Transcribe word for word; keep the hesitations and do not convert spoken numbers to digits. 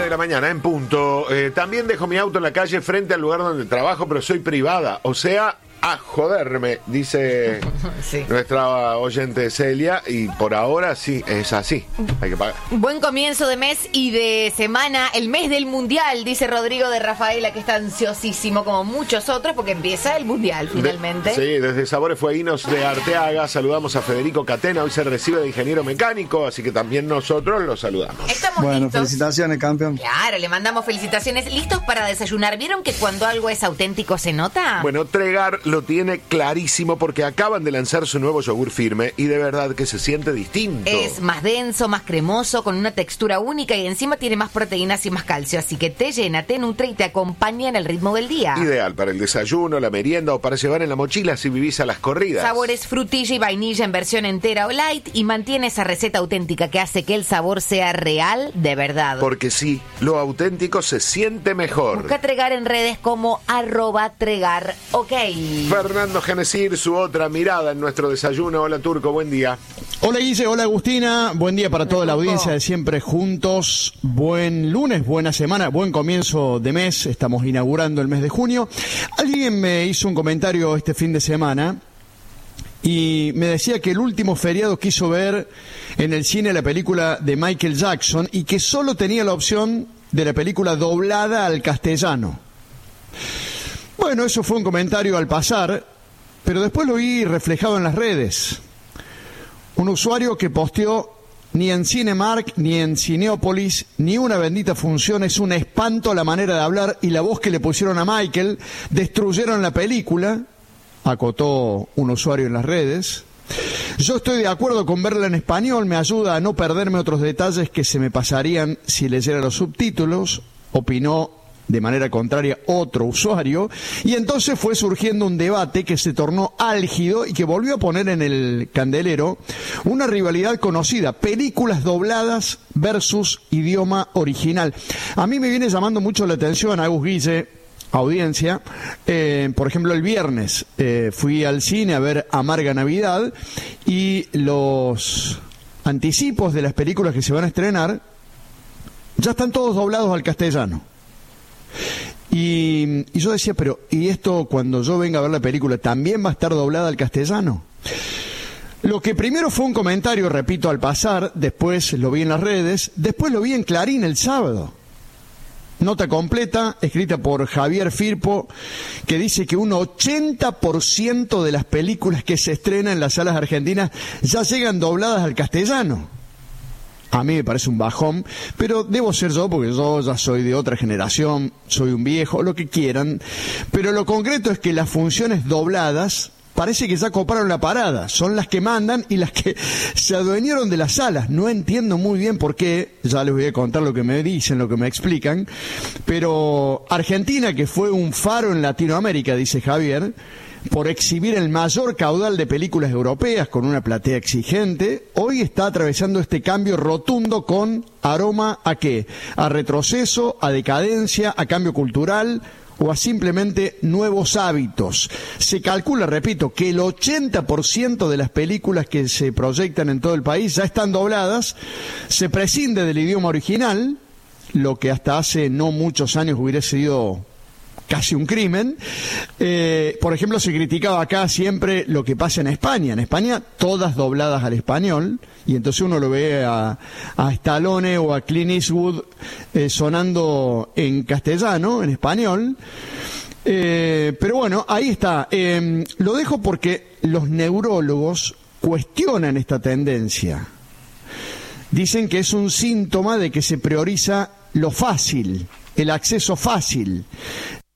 de la mañana, en punto. Eh, también dejo mi auto en la calle frente al lugar donde trabajo, pero soy privada. O sea, a joderme, dice sí. nuestra oyente Celia. Y por ahora sí, es así. Hay que pagar. Buen comienzo de mes y de semana. El mes del Mundial, dice Rodrigo de Rafaela, que está ansiosísimo como muchos otros porque empieza el Mundial finalmente. De, sí, desde Sabores Fueguinos de Arteaga saludamos a Federico Catena. Hoy se recibe de ingeniero mecánico, así que también nosotros lo saludamos. Estamos bueno, listos. Felicitaciones, campeón. Claro, le mandamos felicitaciones. ¿Listos para desayunar? ¿Vieron que cuando algo es auténtico se nota? Bueno, Tregar lo tiene clarísimo porque acaban de lanzar su nuevo yogur firme y de verdad que se siente distinto. Es más denso, más cremoso, con una textura única y encima tiene más proteínas y más calcio, así que te llena, te nutre y te acompaña en el ritmo del día. Ideal para el desayuno, la merienda o para llevar en la mochila si vivís a las corridas. Sabores frutilla y vainilla en versión entera o light y mantiene esa receta auténtica que hace que el sabor sea real de verdad. Porque sí, lo auténtico se siente mejor. Busca Tregar en redes como arroba Tregar, ok. Fernando Genesir, su otra mirada en nuestro desayuno. Hola, Turco, buen día. Hola, Guille, hola, Agustina. Buen día para toda la audiencia de Siempre Juntos. Buen lunes, buena semana, buen comienzo de mes. Estamos inaugurando el mes de junio. Alguien me hizo un comentario este fin de semana y me decía que el último feriado quiso ver en el cine la película de Michael Jackson y que solo tenía la opción de la película doblada al castellano. Bueno, eso fue un comentario al pasar, pero después lo vi reflejado en las redes. Un usuario que posteó: ni en Cinemark, ni en Cineópolis, ni una bendita función, es un espanto la manera de hablar y la voz que le pusieron a Michael, destruyeron la película, acotó un usuario en las redes. Yo estoy de acuerdo con verla en español, me ayuda a no perderme otros detalles que se me pasarían si leyera los subtítulos, opinó de manera contraria otro usuario, y entonces fue surgiendo un debate que se tornó álgido y que volvió a poner en el candelero una rivalidad conocida: películas dobladas versus idioma original. A mí me viene llamando mucho la atención, Agus, Guille, audiencia, eh, por ejemplo el viernes eh, fui al cine a ver Amarga Navidad y los anticipos de las películas que se van a estrenar ya están todos doblados al castellano. Y, y yo decía, pero ¿y esto cuando yo venga a ver la película también va a estar doblada al castellano? Lo que primero fue un comentario, repito, al pasar, después lo vi en las redes, después lo vi en Clarín el sábado. Nota completa, escrita por Javier Firpo, que dice que un ochenta por ciento de las películas que se estrenan en las salas argentinas ya llegan dobladas al castellano. A mí me parece un bajón, pero debo ser yo porque yo ya soy de otra generación, soy un viejo, lo que quieran. Pero lo concreto es que las funciones dobladas parece que ya coparon la parada, son las que mandan y las que se adueñaron de las salas. No entiendo muy bien por qué, ya les voy a contar lo que me dicen, lo que me explican, pero Argentina, que fue un faro en Latinoamérica, dice Javier, por exhibir el mayor caudal de películas europeas con una platea exigente, hoy está atravesando este cambio rotundo con aroma ¿a qué? A retroceso, a decadencia, a cambio cultural o a simplemente nuevos hábitos. Se calcula, repito, que el ochenta por ciento de las películas que se proyectan en todo el país ya están dobladas, se prescinde del idioma original, lo que hasta hace no muchos años hubiera sido casi un crimen. Eh, por ejemplo, se criticaba acá siempre lo que pasa en España. En España, todas dobladas al español, y entonces uno lo ve a, a Stallone o a Clint Eastwood eh, sonando en castellano, en español. Eh, pero bueno, ahí está. Eh, lo dejo porque los neurólogos cuestionan esta tendencia. Dicen que es un síntoma de que se prioriza lo fácil, el acceso fácil.